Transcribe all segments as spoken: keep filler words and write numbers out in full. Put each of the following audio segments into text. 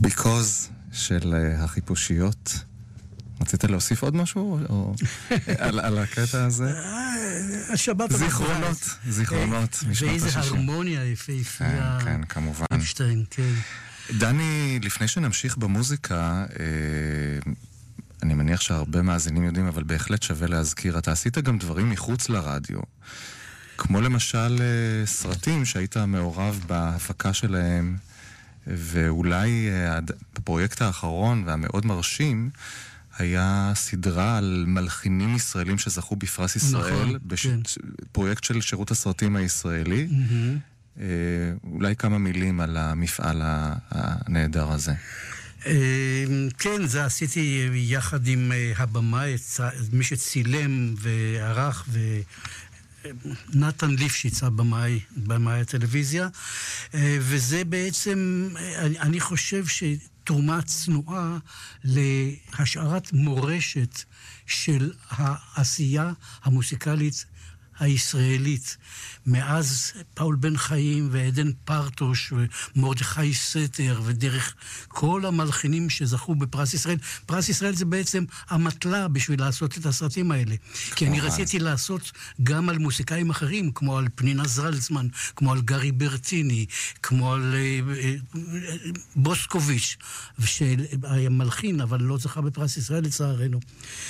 Because של החיפושיות. רצית להוסיף עוד משהו? או על, על הקטע הזה? השבת זיכרונות, זיכרונות משנות השישים. ואיזה הרמוניה יפהפייה. כן, כן, כמובן. אפשטיין, כן. דני, לפני שנמשיך במוזיקה, אני מניח שהרבה מאזינים יודעים, אבל בהחלט שווה להזכיר, אתה עשית גם דברים מחוץ לרדיו. כמו למשל סרטים שהיית מעורב בהפקה שלהם, ואולי בפרויקט האחרון והמאוד מרשים, היה סדרה על מלחינים ישראלים שזכו בפרס ישראל, בפרויקט של שירות הסרטים הישראלי. אולי כמה מילים על המפעל הנהדר הזה. כן, זה עשיתי יחד עם הבמאי, מי שצילם וערך, ונתן ליפשיץ, הבמאי, במאי הטלוויזיה, וזה בעצם, אני חושב שתרומה צנועה להשארת מורשת של העשייה המוסיקלית הישראלית, מאז פאול בן חיים ועדן פרטוש ומרדכי סתר ודרך כל המלחינים שזכו בפרס ישראל. פרס ישראל זה בעצם המטלה בשביל לעשות את הסרטים האלה. כי אני רציתי לעשות גם על מוסיקאים אחרים, כמו על פנינה זרלצמן, כמו על גרי ברטיני, כמו על בוסקוביץ', שהיה מלחין, אבל לא זכה בפרס ישראל לצערנו.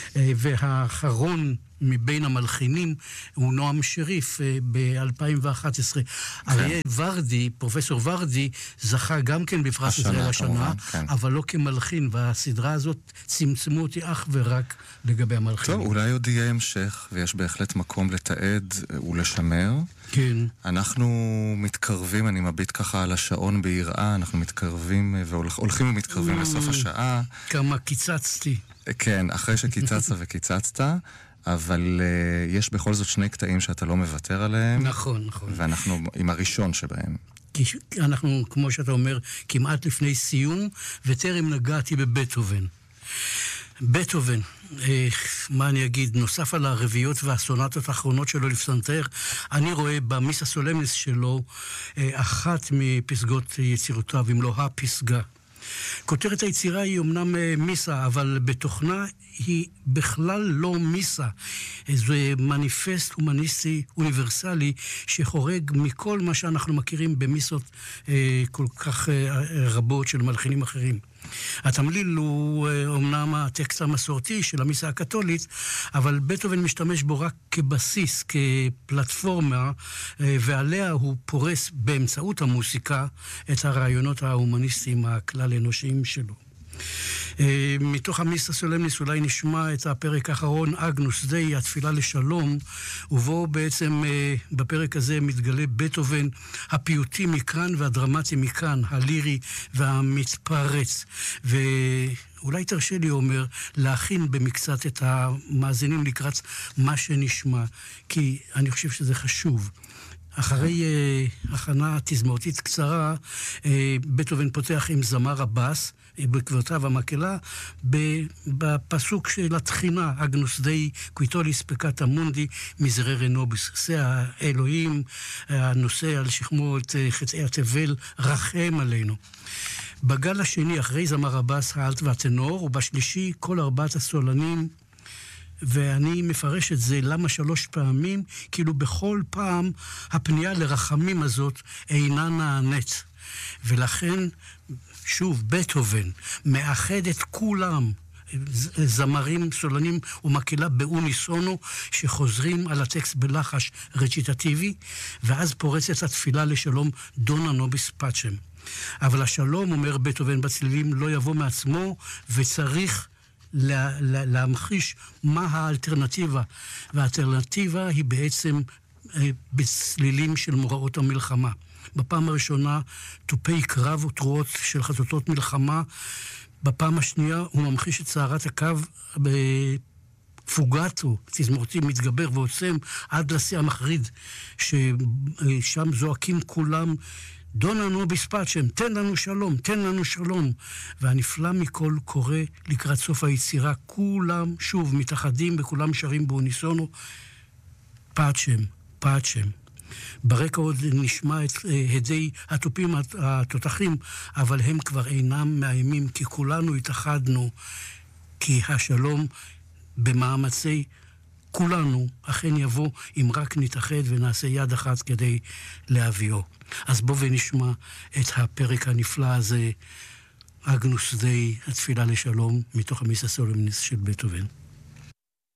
והאחרון מבין המלחינים הוא נועם שריף ב-אלפיים ואחת עשרה. אריה ורדי, פרופסור ורדי, זכה גם כן בפרס ישראל השנה, אבל לא כמלחין, והסדרה הזאת צמצמו אותי אך ורק לגבי המלחינים. טוב, אולי עוד יהיה המשך, ויש בהחלט מקום לתעד ולשמר. כן. אנחנו מתקרבים, אני מביט ככה על השעון ביראה, אנחנו מתקרבים והולכים ומתקרבים לסוף השעה. כמה קיצצתי. כן, אחרי שקיצצת וקיצצת, אבל uh, יש בכל זאת שני קטעים שאתה לא מוותר עליהם. נכון, נכון. ואנחנו עם הראשון שבהם. כי אנחנו, כמו שאתה אומר, כמעט לפני סיום, וטרם נגעתי בבטהובן. בטהובן, אה, מה אני אגיד, נוסף על הרביעיות והסונטות האחרונות שלו לפסנתר, אני רואה במיסה סולמנס שלו אה, אחת מפסגות יצירותיו, אם לא הפסגה. כותרת היצירה היא אמנם מיסה, אבל בתוכנה היא בכלל לא מיסה. זה מניפסט הומניסטי אוניברסלי שחורג מכל מה שאנחנו מכירים במיסות אה, כל כך אה, רבות של מלחינים אחרים. התמליל הוא אומנם הטקסט המסורתי של המיסה הקתולית, אבל בטהובן משתמש בו רק כבסיס, כפלטפורמה, ועליה הוא פורס באמצעות המוסיקה את הרעיונות ההומניסטיים הכלל אנושיים שלו. מתוך המיסה סולמניס אולי נשמע את הפרק האחרון, אגנוס דיי, התפילה לשלום, ובו בעצם בפרק הזה מתגלה בטהובן הפיוטי מכאן והדרמטי מכאן, הלירי והמתפרץ. ואולי תרשה לי, אומר, להכין במקצת את המאזינים לקראת מה שנשמע, כי אני חושב שזה חשוב. אחרי uh, הכנה תזמורתית קצרה, uh, בטהובן פותח עם זמר הבאס, בעקבותיו המקהלה, בפסוק של התחינה, אגנוס דיי, קוויטוליס פקטה מונדי, מזררי נובוס. זה האלוהים, הנושא על שכמו את חטאי התבל, רחם עלינו. בגל השני, אחרי זמר הבאס, האלט והטנור, ובשלישי, כל ארבעת הסולנים, ואני מפרש את זה למה שלוש פעמים, כאילו בכל פעם הפנייה לרחמים הזאת אינה נענית. ולכן, שוב, בטהובן מאחד את כולם, זמרים, סולנים ומקהלה באוניסונו, שחוזרים על הטקסט בלחש רציטטיבי, ואז פורצת התפילה לשלום דונה נוביס פאצ'ם. אבל השלום, אומר בטהובן בצלילים, לא יבוא מעצמו, וצריך לה, לה, להמחיש מה האלטרנטיבה. והאלטרנטיבה היא בעצם אה, בצלילים של מוראות המלחמה. בפעם הראשונה טופי קרב ותרועות של חטוטות מלחמה, בפעם השנייה הוא ממחיש את סערת הקו בפוגטו, תזמורתי מתגבר ועוצם עד לשיא המחריד, ששם זועקים כולם, דונה נוביס פאצ'ם, תן לנו שלום, תן לנו שלום. והנפלא מכל קורא לקראת סוף היצירה, כולם שוב מתאחדים וכולם שרים באוניסונו, פאצ'ם, פאצ'ם. ברקע עוד נשמע את הדי התופים התותחים, אבל הם כבר אינם מאיימים, כי כולנו התאחדנו, כי השלום במאמצי כולנו אכן יבוא, אם רק נתאחד ונעשה יד אחת כדי להביאו. אז בוא ונשמע את הפרק הנפלא הזה, אגנוס דיי, התפילה לשלום, מתוך המיסה סולמניס של בטהובן.